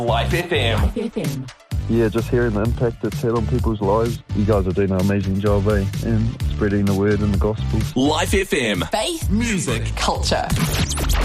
Life FM. Life FM. Yeah, just hearing the impact it's had on people's lives. You guys are doing an amazing job, and spreading the word and the gospel. Life FM. Faith, music, culture.